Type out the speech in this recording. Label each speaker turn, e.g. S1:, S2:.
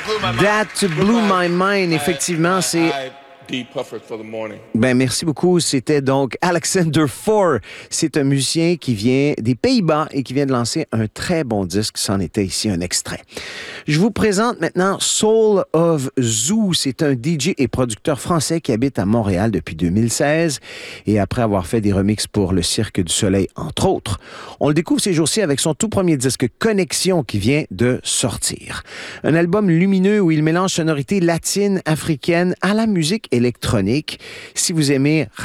S1: That Blew My Mind, effectivement, c'est... Ben, merci beaucoup. C'était donc Alexander Four. C'est un musicien qui vient des Pays-Bas et qui vient de lancer un très bon disque. C'en était ici un extrait. Je vous présente maintenant Soul of Zoo. C'est un DJ et producteur français qui habite à Montréal depuis 2016. Et après avoir fait des remixes pour le Cirque du Soleil, entre autres, on le découvre ces jours-ci avec son tout premier disque Connexion qui vient de sortir. Un album lumineux où il mélange sonorités latines, africaines à la musique électronique. Si vous aimez